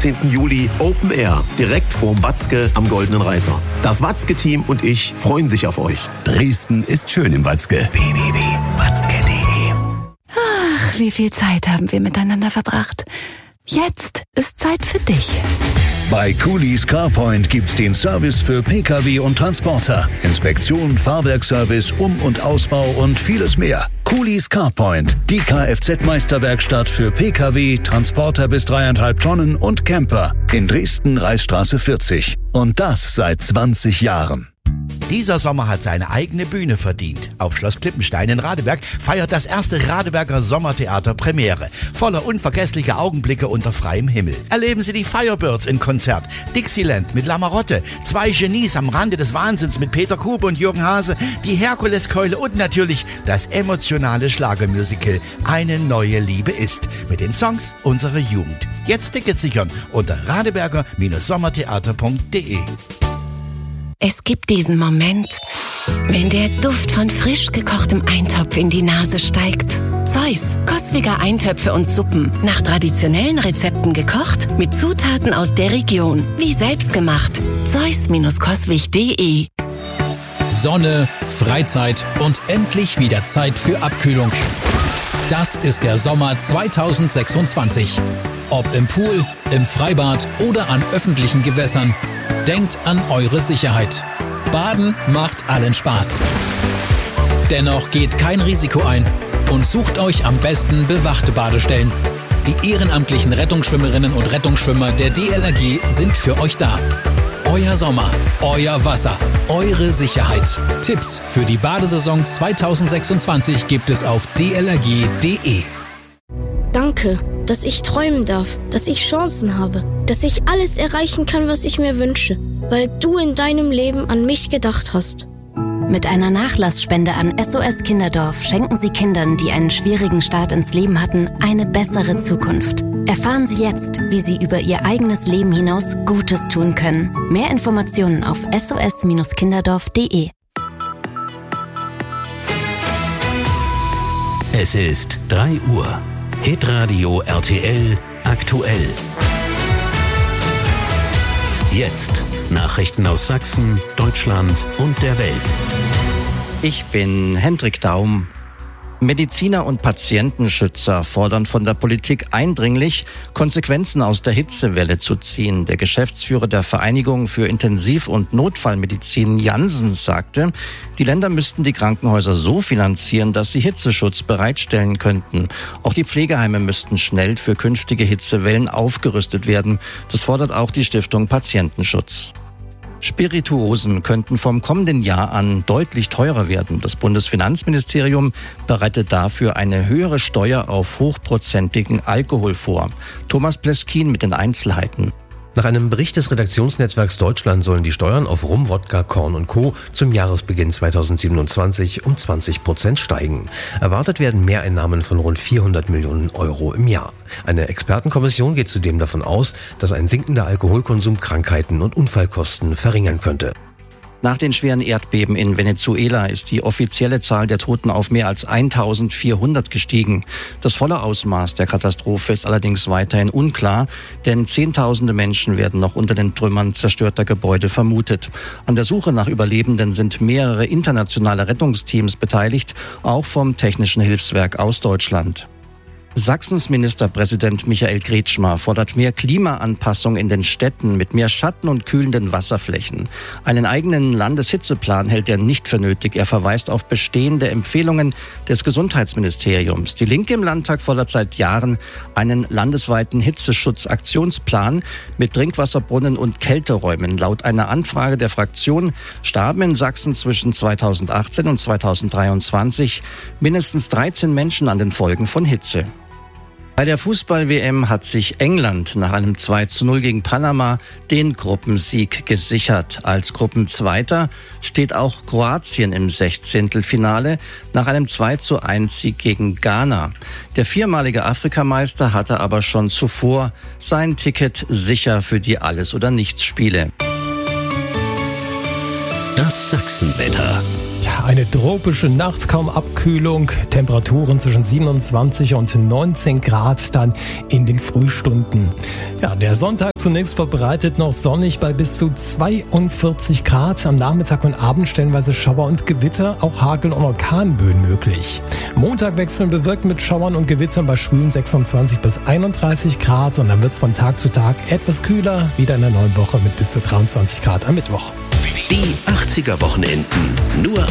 15. Juli Open Air, direkt vorm Watzke am Goldenen Reiter. Das Watzke-Team und ich freuen sich auf euch. Dresden ist schön im Watzke. www.watzke.de. Ach, wie viel Zeit haben wir miteinander verbracht. Jetzt ist Zeit für dich. Bei Coolies CarPoint gibt's den Service für Pkw und Transporter. Inspektion, Fahrwerkservice, Um- und Ausbau und vieles mehr. Coolies CarPoint, die Kfz-Meisterwerkstatt für Pkw, Transporter bis 3,5 Tonnen und Camper. In Dresden, Reichsstraße 40. Und das seit 20 Jahren. Dieser Sommer hat seine eigene Bühne verdient. Auf Schloss Klippenstein in Radeberg feiert das erste Radeberger Sommertheater Premiere. Voller unvergesslicher Augenblicke unter freiem Himmel. Erleben Sie die Firebirds in Konzert, Dixieland mit Lamarotte, 2 Genies am Rande des Wahnsinns mit Peter Kube und Jürgen Hase, die Herkuleskeule und natürlich das emotionale Schlagermusical Eine neue Liebe ist. Mit den Songs unserer Jugend. Jetzt Tickets sichern unter radeberger-sommertheater.de. Es gibt diesen Moment, wenn der Duft von frisch gekochtem Eintopf in die Nase steigt. Zeus, Coswiger Eintöpfe und Suppen. Nach traditionellen Rezepten gekocht, mit Zutaten aus der Region. Wie selbstgemacht. Zeus-Coswig.de. Sonne, Freizeit und endlich wieder Zeit für Abkühlung. Das ist der Sommer 2026. Ob im Pool, im Freibad oder an öffentlichen Gewässern. Denkt an eure Sicherheit. Baden macht allen Spaß. Dennoch geht kein Risiko ein und sucht euch am besten bewachte Badestellen. Die ehrenamtlichen Rettungsschwimmerinnen und Rettungsschwimmer der DLRG sind für euch da. Euer Sommer, euer Wasser, eure Sicherheit. Tipps für die Badesaison 2026 gibt es auf dlrg.de. Danke, dass ich träumen darf, dass ich Chancen habe, dass ich alles erreichen kann, was ich mir wünsche, weil du in deinem Leben an mich gedacht hast. Mit einer Nachlassspende an SOS Kinderdorf schenken Sie Kindern, die einen schwierigen Start ins Leben hatten, eine bessere Zukunft. Erfahren Sie jetzt, wie Sie über Ihr eigenes Leben hinaus Gutes tun können. Mehr Informationen auf sos-kinderdorf.de. Es ist 3 Uhr. Hitradio RTL aktuell. Jetzt Nachrichten aus Sachsen, Deutschland und der Welt. Ich bin Hendrik Daum. Mediziner und Patientenschützer fordern von der Politik eindringlich, Konsequenzen aus der Hitzewelle zu ziehen. Der Geschäftsführer der Vereinigung für Intensiv- und Notfallmedizin Janssen sagte, die Länder müssten die Krankenhäuser so finanzieren, dass sie Hitzeschutz bereitstellen könnten. Auch die Pflegeheime müssten schnell für künftige Hitzewellen aufgerüstet werden. Das fordert auch die Stiftung Patientenschutz. Spirituosen könnten vom kommenden Jahr an deutlich teurer werden. Das Bundesfinanzministerium bereitet dafür eine höhere Steuer auf hochprozentigen Alkohol vor. Thomas Pleskin mit den Einzelheiten. Nach einem Bericht des Redaktionsnetzwerks Deutschland sollen die Steuern auf Rum, Wodka, Korn und Co. zum Jahresbeginn 2027 um 20% steigen. Erwartet werden Mehreinnahmen von rund 400 Millionen Euro im Jahr. Eine Expertenkommission geht zudem davon aus, dass ein sinkender Alkoholkonsum Krankheiten und Unfallkosten verringern könnte. Nach den schweren Erdbeben in Venezuela ist die offizielle Zahl der Toten auf mehr als 1400 gestiegen. Das volle Ausmaß der Katastrophe ist allerdings weiterhin unklar, denn Zehntausende Menschen werden noch unter den Trümmern zerstörter Gebäude vermutet. An der Suche nach Überlebenden sind mehrere internationale Rettungsteams beteiligt, auch vom Technischen Hilfswerk aus Deutschland. Sachsens Ministerpräsident Michael Kretschmer fordert mehr Klimaanpassung in den Städten mit mehr Schatten und kühlenden Wasserflächen. Einen eigenen Landeshitzeplan hält er nicht für nötig. Er verweist auf bestehende Empfehlungen des Gesundheitsministeriums. Die Linke im Landtag fordert seit Jahren einen landesweiten Hitzeschutzaktionsplan mit Trinkwasserbrunnen und Kälteräumen. Laut einer Anfrage der Fraktion starben in Sachsen zwischen 2018 und 2023 mindestens 13 Menschen an den Folgen von Hitze. Bei der Fußball-WM hat sich England nach einem 2:0 gegen Panama den Gruppensieg gesichert. Als Gruppenzweiter steht auch Kroatien im 16. nach einem 2:1 gegen Ghana. Der viermalige Afrikameister hatte aber schon zuvor sein Ticket sicher für die Alles- oder Nichts-Spiele. Das Sachsenwetter. Ja, Eine tropische Nacht, kaum Abkühlung, Temperaturen zwischen 27 und 19 Grad dann in den Frühstunden. Ja, der Sonntag zunächst verbreitet noch sonnig bei bis zu 42 Grad. Am Nachmittag und Abend stellenweise Schauer und Gewitter, auch Hagel- und Orkanböen möglich. Montag wechseln bewölkt mit Schauern und Gewittern bei schwülen 26 bis 31 Grad und dann wird es von Tag zu Tag etwas kühler, wieder in der neuen Woche mit bis zu 23 Grad am Mittwoch. Die 80er Wochenenden nur